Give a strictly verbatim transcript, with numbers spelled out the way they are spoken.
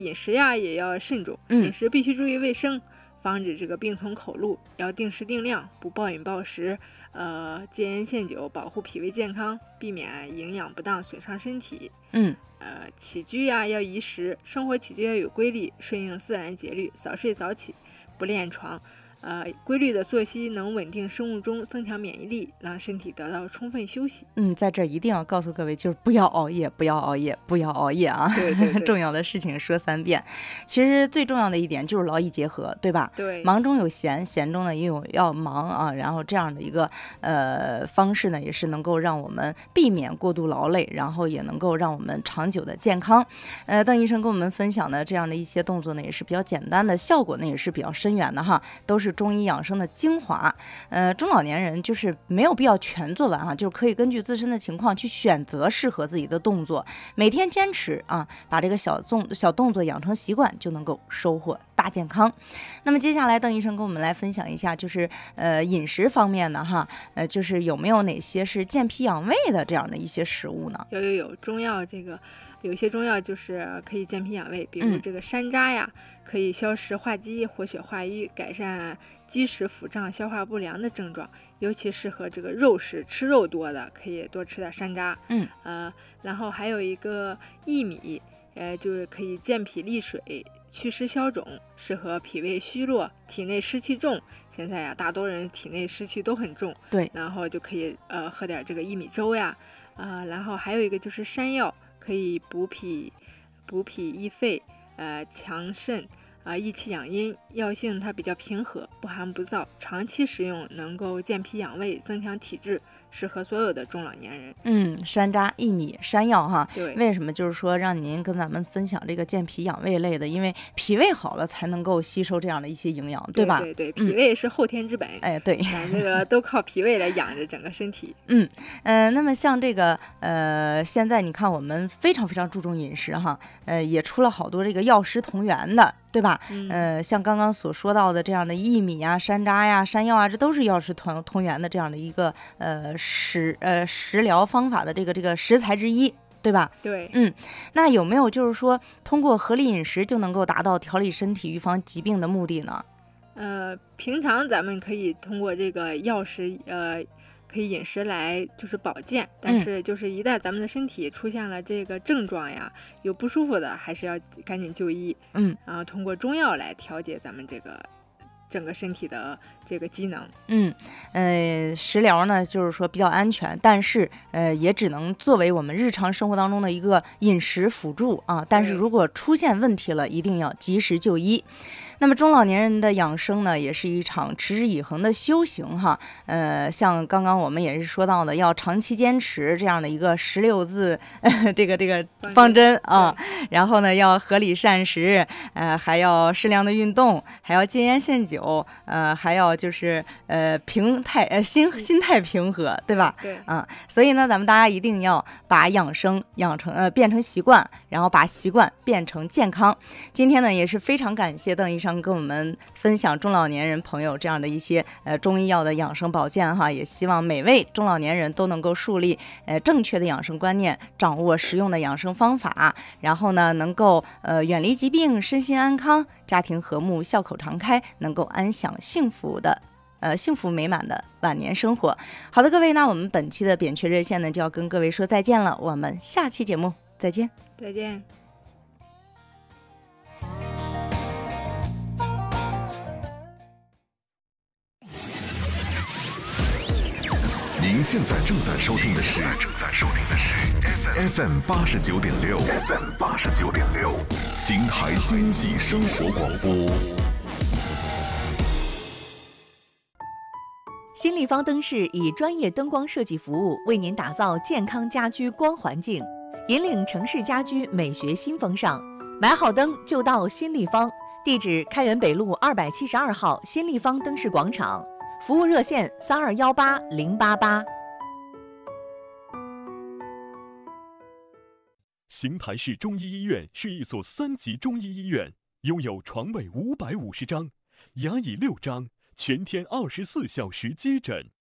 饮食呀也要慎重， 嗯饮食必须注意卫生，防止这个病从口入，要定时定量，不暴饮暴食，呃，戒烟限酒，保护脾胃健康，避免营养不当损伤身体。 嗯呃，起居呀要宜时，生活起居要有规律，顺应自然节律，早睡早起，不恋床。呃，规律的作息能稳定生物钟，增强免疫力，让身体得到充分休息。 嗯，在这儿一定要告诉各位，就是不要熬夜，不要熬夜，不要熬夜啊！ 对对对重要的事情说三遍。其实最重要的一点就是劳逸结合，对吧？ 对， 忙中有闲，闲中呢也有要忙啊。然后这样的一个呃方式呢，也是能够让我们避免过度劳累，然后也能够让我们长久的健康。呃，邓医生跟我们分享的这样的一些动作呢，也是比较简单的，效果呢也是比较深远的哈，都是中医养生的精华。呃，中老年人就是没有必要全做完哈，就是可以根据自身的情况去选择适合自己的动作，每天坚持啊，把这个小动小动作养成习惯，就能够收获大健康。那么接下来邓医生跟我们来分享一下，就是呃饮食方面的哈，呃就是有没有哪些是健脾养胃的这样的一些食物呢？ 有有有，中药这个有些中药就是可以健脾养胃，比如嗯这个山楂呀，可以消食化积、活血化瘀，改善积食腹胀、消化不良的症状，尤其适合这个肉食吃肉多的，可以多吃点山楂。 嗯， 呃，然后还有一个薏米，呃，就是可以健脾利水、祛湿消肿，适合脾胃虚弱、体内湿气重。现在呀，大多人体内湿气都很重， 对， 然后就可以呃喝点这个薏米粥呀，呃，然后还有一个就是山药，可以补脾、补脾益肺，呃，强肾。啊、呃，益气养阴，药性它比较平和，不寒不燥，长期食用能够健脾养胃，增强体质，适合所有的中老年人。 嗯，山楂、薏米、山药哈， 对， 为什么就是说让您跟咱们分享这个健脾养胃类的？因为脾胃好了才能够吸收这样的一些营养，对吧？ 对对对，脾胃是后天之本。 哎，对， 咱这个都靠脾胃来养着整个身体。 嗯呃，那么像这个呃，现在你看我们非常非常注重饮食哈，呃，也出了好多这个药食同源的。对吧？ 嗯、 呃，像刚刚所说到的这样的薏米啊、山楂呀、山药啊，这都是药食同同源的这样的一个呃食呃食疗方法的这个这个食材之一，对吧？ 对， 嗯，那有没有就是说通过合理饮食就能够达到调理身体、预防疾病的目的呢？ 呃，平常咱们可以通过这个药食呃。可以饮食来就是保健，但是就是一旦咱们的身体出现了这个症状呀，有不舒服的，还是要赶紧就医。 嗯， 然后通过中药来调节咱们这个整个身体的这个机能。 嗯，呃，食疗呢，就是说比较安全，但是呃，也只能作为我们日常生活当中的一个饮食辅助啊。但是如果出现问题了，一定要及时就医。那么中老年人的养生呢，也是一场持之以恒的修行哈。呃，像刚刚我们也是说到的，要长期坚持这样的一个十六字、呃、这个这个方针啊。然后呢，要合理膳食，呃，还要适量的运动，还要戒烟限酒，呃，还要就是呃平态呃心心态平和，对吧？ 对， 嗯，所以呢，咱们大家一定要把养生养成呃变成习惯，然后把习惯变成健康。今天呢，也是非常感谢邓医生跟我们分享中老年人朋友这样的一些呃中医药的养生保健哈，也希望每位中老年人都能够树立呃正确的养生观念，掌握实用的养生方法，然后呢能够呃远离疾病，身心安康，家庭和睦，笑口常开，能够安享幸福的呃幸福美满的晚年生活。好的，各位，那我们本期的扁鹊热线呢就要跟各位说再见了，我们下期节目再见。 再见。 您现在正在收听的是正在收听的是 F M 八十九点六 F M 八十九点六邢台经济生活广播。 新立方灯饰以专业灯光设计服务为您打造健康家居光环境，引领城市家居美学新风尚。买好灯就到新立方，地址开元北路二百七十二号新立方灯饰广场。服务热线三二幺八零八八。 邢台市中医医院是一所三级中医医院，拥有床位五百五十张，牙椅六张，全天二十四小时接诊。